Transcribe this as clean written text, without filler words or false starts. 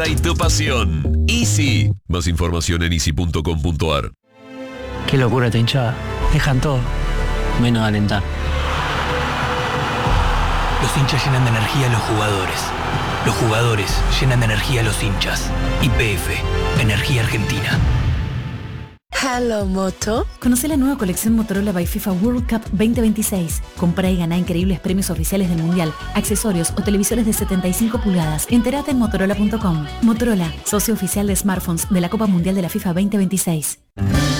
y tu pasión. Easy. Más información en easy.com.ar. Qué locura esta hinchada. Dejan todo, menos alentar. Los hinchas llenan de energía a los jugadores. Los jugadores llenan de energía a los hinchas. YPF, Energía Argentina. Hello Moto. Conoce la nueva colección Motorola by FIFA World Cup 2026. Compra y gana increíbles premios oficiales del Mundial, accesorios o televisores de 75 pulgadas. Entérate en motorola.com. Motorola, socio oficial de smartphones de la Copa Mundial de la FIFA 2026.